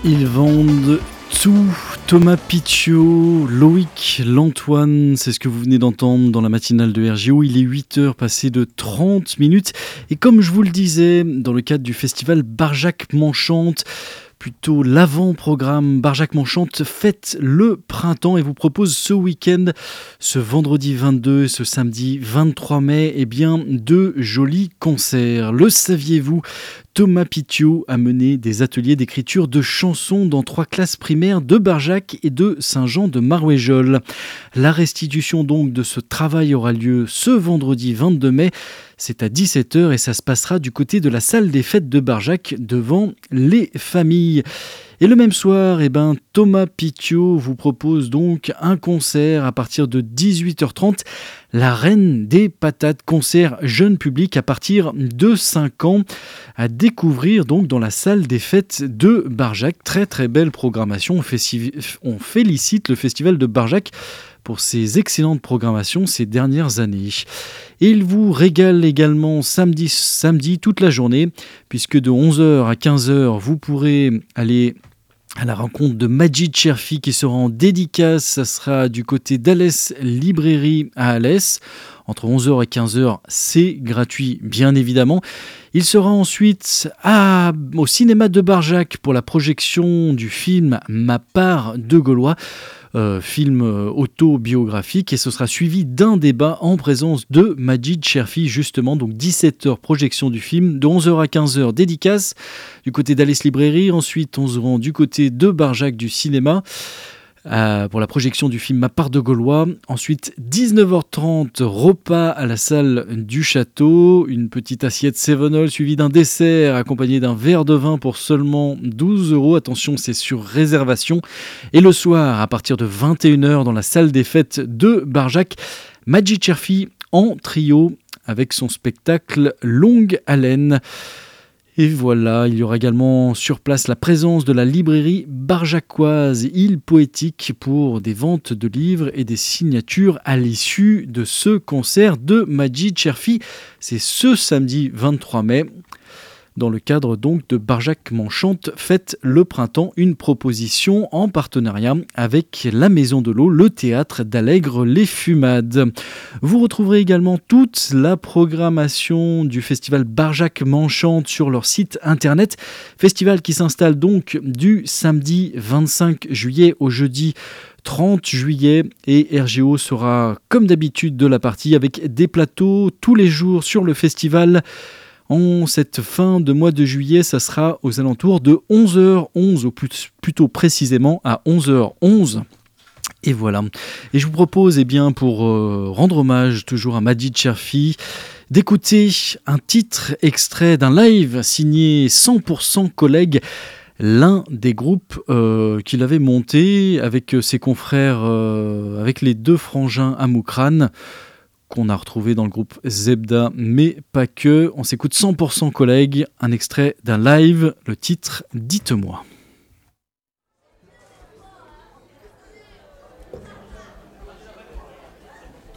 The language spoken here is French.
Ils vendent tout. Thomas Picciot, Loïc Lantoine, c'est ce que vous venez d'entendre dans la matinale de RGO. Il est 8h passé de 30 minutes. Et comme je vous le disais, dans le cadre du festival Barjac m'enchante, plutôt l'avant-programme Barjac m'enchante fête le printemps et vous propose ce week-end, ce vendredi 22 et ce samedi 23 mai, deux jolis concerts. Le saviez-vous ? Thomas Picciot a mené des ateliers d'écriture de chansons dans 3 classes primaires de Barjac et de Saint-Jean-de-Marouéjol. La restitution donc de ce travail aura lieu ce vendredi 22 mai. C'est à 17h et ça se passera du côté de la salle des fêtes de Barjac devant les familles. Et le même soir, Thomas Picciot vous propose donc un concert à partir de 18h30. La Reine des Patates, concert jeune public à partir de 5 ans à découvrir donc dans la salle des fêtes de Barjac. Très très belle programmation. On félicite le festival de Barjac pour ses excellentes programmations ces dernières années. Et il vous régale également samedi toute la journée, puisque de 11h à 15h, vous pourrez aller à la rencontre de Majid Cherfi qui sera en dédicace. Ça sera du côté d'Alès Librairie à Alès. Entre 11h et 15h, c'est gratuit, bien évidemment. Il sera ensuite au cinéma de Barjac pour la projection du film Ma part de Gaulois. Film autobiographique, et ce sera suivi d'un débat en présence de Majid Cherfi, justement. Donc 17h projection du film, de 11h à 15h dédicace du côté d'Alès Librairie. Ensuite on se rend du côté de Barjac du cinéma pour la projection du film Ma part de Gaulois. Ensuite 19h30 repas à la salle du château, une petite assiette Cévenol suivie d'un dessert accompagné d'un verre de vin pour seulement 12€. Attention, c'est sur réservation. Et le soir à partir de 21h dans la salle des fêtes de Barjac, Majid Cherfi en trio avec son spectacle Longue Haleine. Et voilà, il y aura également sur place la présence de la librairie barjacoise Île Poétique pour des ventes de livres et des signatures à l'issue de ce concert de Majid Cherfi. C'est ce samedi 23 mai. Dans le cadre donc de Barjac m'enchante fête le printemps, une proposition en partenariat avec la Maison de l'Eau, le théâtre d'Allègre-les-Fumades. Vous retrouverez également toute la programmation du festival Barjac m'enchante sur leur site internet. Festival qui s'installe donc du samedi 25 juillet au jeudi 30 juillet, et RGO sera comme d'habitude de la partie avec des plateaux tous les jours sur le festival. En cette fin de mois de juillet, ça sera aux alentours de 11h11, ou plutôt précisément à 11h11. Et voilà. Et je vous propose, pour rendre hommage toujours à Majid Cherfi, d'écouter un titre extrait d'un live signé 100% collègues, l'un des groupes qu'il avait monté avec ses confrères, avec les 2 frangins Amoukran, qu'on a retrouvé dans le groupe Zebda, mais pas que. On s'écoute 100% collègues, un extrait d'un live, le titre « Dites-moi ».